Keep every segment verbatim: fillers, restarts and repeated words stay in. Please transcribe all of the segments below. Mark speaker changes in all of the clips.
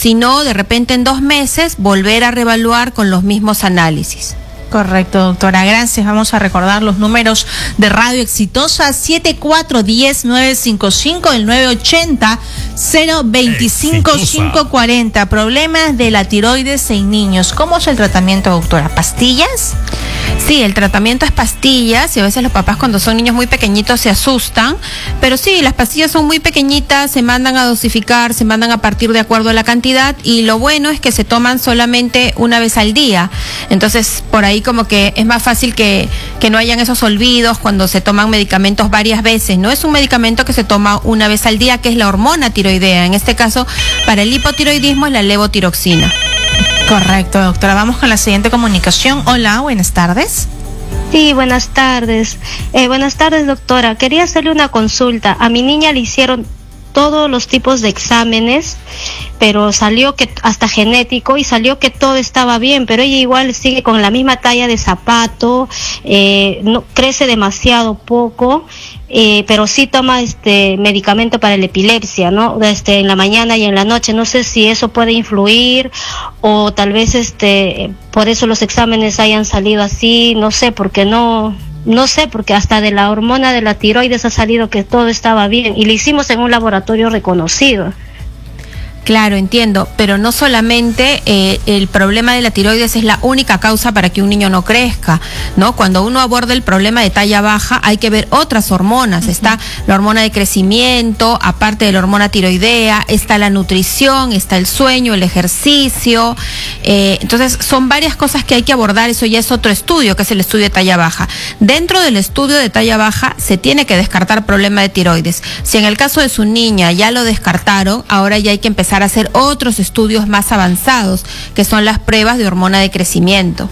Speaker 1: Si no, de repente en dos meses volver a reevaluar con los mismos análisis.
Speaker 2: Correcto, doctora. Gracias. Vamos a recordar los números de Radio Exitosa: siete cuatro uno cero nueve cinco cinco, el nueve ochenta cero veinticinco cinco cuarenta. Problemas de la tiroides en niños. ¿Cómo es el tratamiento, doctora? ¿Pastillas?
Speaker 1: Sí, el tratamiento es pastillas y a veces los papás cuando son niños muy pequeñitos se asustan, pero sí, las pastillas son muy pequeñitas, se mandan a dosificar, se mandan a partir de acuerdo a la cantidad y lo bueno es que se toman solamente una vez al día. Entonces, por ahí como que es más fácil que, que no hayan esos olvidos cuando se toman medicamentos varias veces. No es un medicamento que se toma una vez al día, que es la hormona tiroidea. En este caso, para el hipotiroidismo es la levotiroxina.
Speaker 2: Correcto, doctora. Vamos con la siguiente comunicación. Hola, buenas tardes.
Speaker 3: Sí, buenas tardes. Eh, buenas tardes, doctora. Quería hacerle una consulta. A mi niña le hicieron todos los tipos de exámenes, pero salió que hasta genético y salió que todo estaba bien, pero ella igual sigue con la misma talla de zapato, eh, no crece demasiado poco, eh, pero sí toma este medicamento para la epilepsia, ¿no? Este, en la mañana y en la noche. No sé si eso puede influir o tal vez este por eso los exámenes hayan salido así, no sé, porque no No sé, porque hasta de la hormona de la tiroides ha salido que todo estaba bien y lo hicimos en un laboratorio reconocido.
Speaker 1: Claro, entiendo, pero no solamente eh, el problema de la tiroides es la única causa para que un niño no crezca, ¿no? Cuando uno aborda el problema de talla baja hay que ver otras hormonas. Uh-huh. Está la hormona de crecimiento, aparte de la hormona tiroidea, está la nutrición, está el sueño, el ejercicio. Eh, entonces son varias cosas que hay que abordar. Eso ya es otro estudio, que es el estudio de talla baja. Dentro del estudio de talla baja se tiene que descartar problema de tiroides. Si en el caso de su niña ya lo descartaron, ahora ya hay que empezar a hacer otros estudios más avanzados, que son las pruebas de hormona de crecimiento.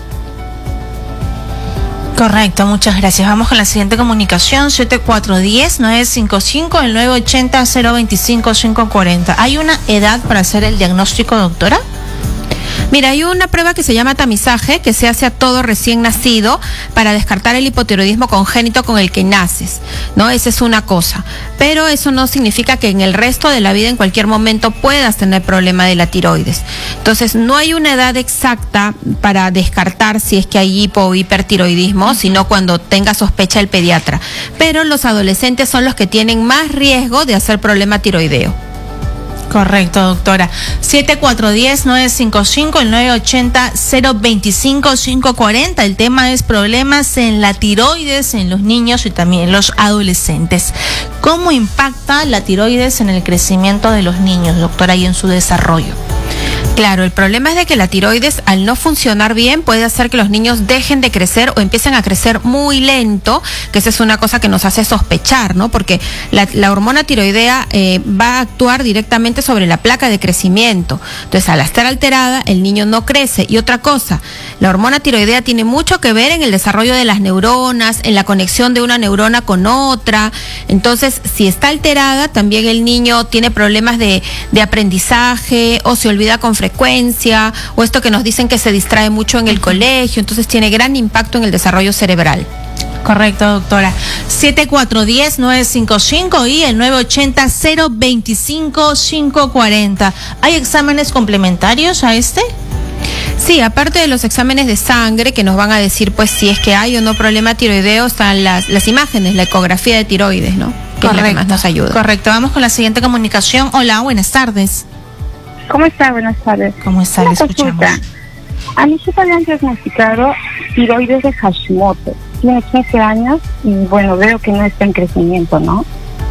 Speaker 2: Correcto, muchas gracias. Vamos con la siguiente comunicación: siete cuatro uno cero nueve cinco cinco, el nueve ochenta cero veinticinco cinco cuarenta. ¿Hay una edad para hacer el diagnóstico, doctora?
Speaker 1: Mira, hay una prueba que se llama tamizaje, que se hace a todo recién nacido para descartar el hipotiroidismo congénito con el que naces, ¿no? Esa es una cosa. Pero eso no significa que en el resto de la vida, en cualquier momento, puedas tener problema de la tiroides. Entonces, no hay una edad exacta para descartar si es que hay hipo o hipertiroidismo, sino cuando tenga sospecha el pediatra. Pero los adolescentes son los que tienen más riesgo de hacer problema tiroideo.
Speaker 2: Correcto, doctora. siete cuatro uno cero nueve cinco cinco, el nueve ochenta cero veinticinco cinco cuarenta. El tema es problemas en la tiroides en los niños y también en los adolescentes. ¿Cómo impacta la tiroides en el crecimiento de los niños, doctora, y en su desarrollo?
Speaker 1: Claro, el problema es de que la tiroides, al no funcionar bien, puede hacer que los niños dejen de crecer o empiecen a crecer muy lento, que esa es una cosa que nos hace sospechar, ¿no? Porque la, la hormona tiroidea eh, va a actuar directamente sobre la placa de crecimiento. Entonces, al estar alterada, el niño no crece. Y otra cosa, la hormona tiroidea tiene mucho que ver en el desarrollo de las neuronas, en la conexión de una neurona con otra. Entonces, si está alterada, también el niño tiene problemas de, de aprendizaje o se olvida con frecuencia, o esto que nos dicen que se distrae mucho en el colegio, entonces tiene gran impacto en el desarrollo cerebral.
Speaker 2: Correcto, doctora. siete cuatro uno cero nueve cinco cinco y el nueve ochenta cero veinticinco cinco cuarenta. ¿Hay exámenes complementarios a este?
Speaker 1: Sí, aparte de los exámenes de sangre que nos van a decir pues si es que hay o no problema tiroideo, están las, las imágenes, la ecografía de tiroides, ¿no? Que
Speaker 2: Correcto,
Speaker 1: es la que más nos ayuda.
Speaker 2: Correcto, vamos con la siguiente comunicación. Hola, buenas tardes.
Speaker 4: ¿Cómo está? Buenas tardes.
Speaker 2: ¿Cómo está? Le escuchamos.
Speaker 4: A mi hija le han diagnosticado tiroides de Hashimoto. Tiene quince años y bueno, veo que no está en crecimiento, ¿no?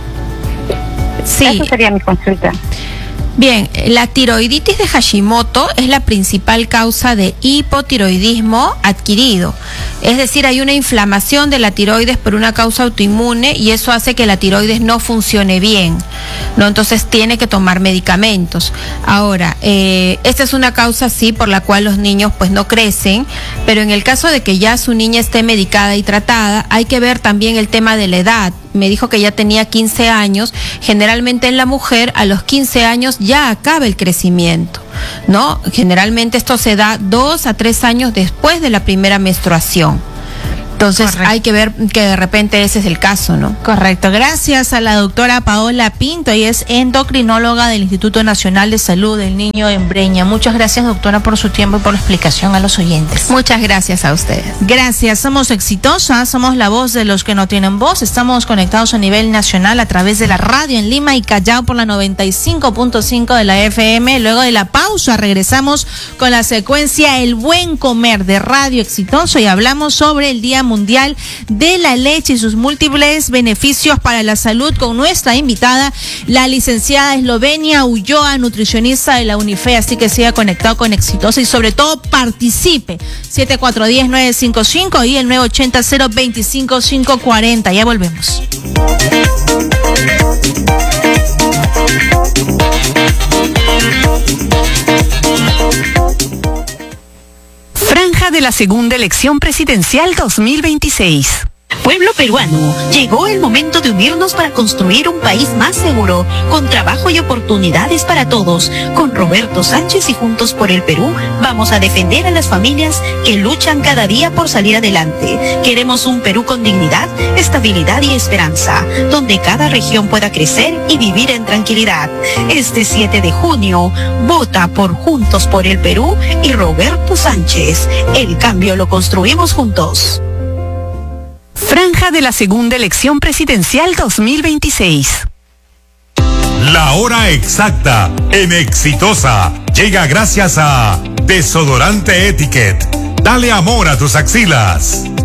Speaker 1: Sí.
Speaker 4: Esa sería mi consulta.
Speaker 1: Bien, la tiroiditis de Hashimoto es la principal causa de hipotiroidismo adquirido. Es decir, hay una inflamación de la tiroides por una causa autoinmune y eso hace que la tiroides no funcione bien, ¿no? Entonces tiene que tomar medicamentos. Ahora, eh, esta es una causa, sí, por la cual los niños pues no crecen, pero en el caso de que ya su niña esté medicada y tratada, hay que ver también el tema de la edad. Me dijo que ya tenía quince años. Generalmente en la mujer a los quince años ya acaba el crecimiento, ¿no? Generalmente esto se da dos a tres años después de la primera menstruación. Entonces
Speaker 2: Correcto.
Speaker 1: hay que ver que de repente ese es el caso, ¿no?
Speaker 2: Correcto. Gracias a la doctora Paola Pinto, ella es endocrinóloga del Instituto Nacional de Salud del Niño en Breña. Muchas gracias, doctora, por su tiempo y por la explicación a los oyentes.
Speaker 1: Muchas gracias a ustedes.
Speaker 2: Gracias, somos exitosas, somos la voz de los que no tienen voz, estamos conectados a nivel nacional a través de la radio en Lima y Callao por la noventa y cinco punto cinco de la F M. Luego de la pausa regresamos con la secuencia El Buen Comer de Radio Exitoso y hablamos sobre el Día Mundial de la Leche y sus múltiples beneficios para la salud con nuestra invitada, la licenciada Eslovenia Ulloa, nutricionista de la UNIFE, así que siga conectado con Exitosa y sobre todo participe. siete cuatro uno cero nueve cinco cinco y el nueve ochenta cero veinticinco cinco cuarenta. Ya volvemos.
Speaker 5: Franja de la segunda elección presidencial dos mil veintiséis.
Speaker 6: Pueblo peruano, llegó el momento de unirnos para construir un país más seguro, con trabajo y oportunidades para todos. Con Roberto Sánchez y Juntos por el Perú, vamos a defender a las familias que luchan cada día por salir adelante. Queremos un Perú con dignidad, estabilidad y esperanza, donde cada región pueda crecer y vivir en tranquilidad. Este siete de junio, vota por Juntos por el Perú y Roberto Sánchez. El cambio lo construimos juntos.
Speaker 5: Franja de la segunda elección presidencial dos mil veintiséis.
Speaker 7: La hora exacta en Exitosa llega gracias a Desodorante Etiquette. Dale amor a tus axilas.